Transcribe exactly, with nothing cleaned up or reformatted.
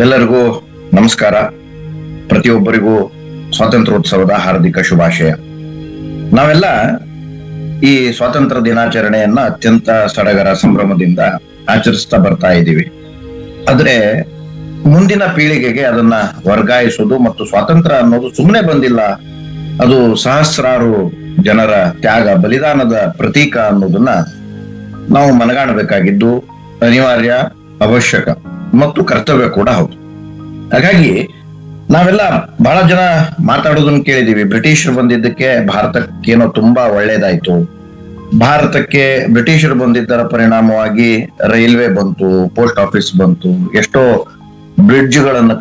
ಎಲ್ಲರಿಗೂ ನಮಸ್ಕಾರ. ಪ್ರತಿಯೊಬ್ಬರಿಗೂ ಸ್ವಾತಂತ್ರ್ಯೋತ್ಸವದ ಹಾರ್ದಿಕ ಶುಭಾಶಯ. ನಾವೆಲ್ಲ ಈ ಸ್ವಾತಂತ್ರ್ಯ ದಿನಾಚರಣೆಯನ್ನ ಅತ್ಯಂತ ಸಡಗರ ಸಂಭ್ರಮದಿಂದ ಆಚರಿಸ್ತಾ ಬರ್ತಾ ಇದ್ದೀವಿ. ಆದ್ರೆ ಮುಂದಿನ ಪೀಳಿಗೆಗೆ ಅದನ್ನ ವರ್ಗಾಯಿಸೋದು ಮತ್ತು ಸ್ವಾತಂತ್ರ್ಯ ಅನ್ನೋದು ಸುಮ್ಮನೆ ಬಂದಿಲ್ಲ, ಅದು ಸಹಸ್ರಾರು ಜನರ ತ್ಯಾಗ ಬಲಿದಾನದ ಪ್ರತೀಕ ಅನ್ನೋದನ್ನ ನಾವು ಮನಗಾಣಬೇಕಾಗಿದ್ದು ಅನಿವಾರ್ಯ, ಅವಶ್ಯಕ ಮತ್ತು ಕರ್ತವ್ಯ ಕೂಡ ಹೌದು. ಹಾಗಾಗಿ ನಾವೆಲ್ಲ ಬಹಳ ಜನ ಮಾತಾಡೋದನ್ನ ಕೇಳಿದೀವಿ. ಬ್ರಿಟಿಷರು ಬಂದಿದ್ದಕ್ಕೆ ಭಾರತಕ್ಕೇನೋ ತುಂಬಾ ಒಳ್ಳೇದಾಯ್ತು, ಭಾರತಕ್ಕೆ ಬ್ರಿಟಿಷರು ಬಂದಿದ್ದರ ಪರಿಣಾಮವಾಗಿ ರೈಲ್ವೆ ಬಂತು, ಪೋಸ್ಟ್ ಆಫೀಸ್ ಬಂತು, ಎಷ್ಟೋ ಬ್ರಿಡ್ಜ್ಗಳನ್ನ